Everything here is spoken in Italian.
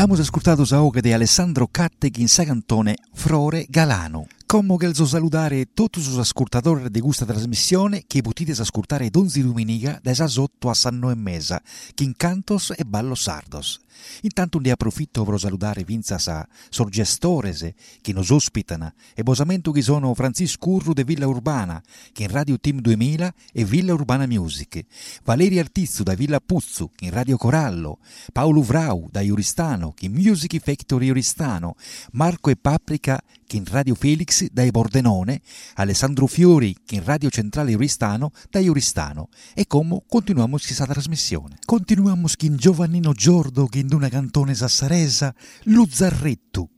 Hemos ascoltato Saoga di Alessandro Catteghi in sa cantone Frore Galano. Come che salutare tutti i ascoltatori di questa trasmissione che potete ascoltare donzi domenica da 8 a 9:30 che in cantos e ballo sardos. Intanto ne approfitto per salutare Vinzasa sorgestores che nos ospitano e bosamento che sono Francisco Urru de Villa Urbana che in Radio Team 2000 e Villa Urbana Music, Valerio Artizzu da Villa Puzzu che in Radio Corallo, Paolo Vrau da Iuristano che in Music Factory Iuristano, Marco e Paprika che in Radio Felix da Bordenone, Alessandro Fiori che in Radio Centrale Iuristano da Iuristano. E come continuiamo questa trasmissione? Continuiamo in Giovannino Giordo che in una cantone sassaresa, Luzzarretto.